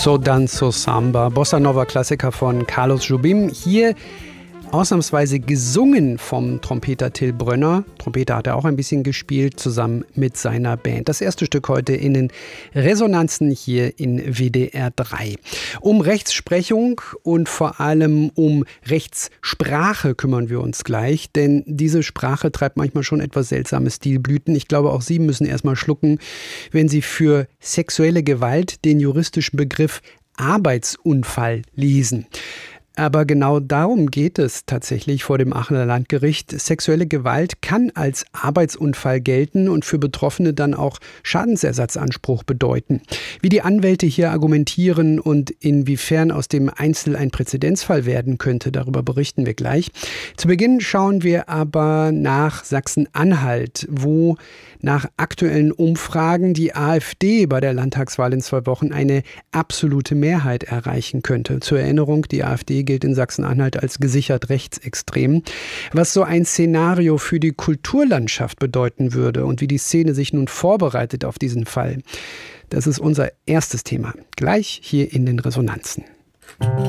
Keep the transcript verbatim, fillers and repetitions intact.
So Danzo Samba, Bossa Nova Klassiker von Carlos Jobim. Hier ausnahmsweise gesungen vom Trompeter Till Brönner. Trompeter hat er auch ein bisschen gespielt, zusammen mit seiner Band. Das erste Stück heute in den Resonanzen hier in W D R drei. Um Rechtsprechung und vor allem um Rechtssprache kümmern wir uns gleich, denn diese Sprache treibt manchmal schon etwas seltsame Stilblüten. Ich glaube, auch Sie müssen erstmal schlucken, wenn Sie für sexuelle Gewalt den juristischen Begriff Arbeitsunfall lesen. Aber genau darum geht es tatsächlich vor dem Aachener Landgericht. Sexuelle Gewalt kann als Arbeitsunfall gelten und für Betroffene dann auch Schadensersatzanspruch bedeuten. Wie die Anwälte hier argumentieren und inwiefern aus dem Einzel ein Präzedenzfall werden könnte, darüber berichten wir gleich. Zu Beginn schauen wir aber nach Sachsen-Anhalt, wo nach aktuellen Umfragen die AfD bei der Landtagswahl in zwei Wochen eine absolute Mehrheit erreichen könnte. Zur Erinnerung, die AfD gilt in Sachsen-Anhalt als gesichert rechtsextrem. Was so ein Szenario für die Kulturlandschaft bedeuten würde und wie die Szene sich nun vorbereitet auf diesen Fall, das ist unser erstes Thema. Gleich hier in den Resonanzen.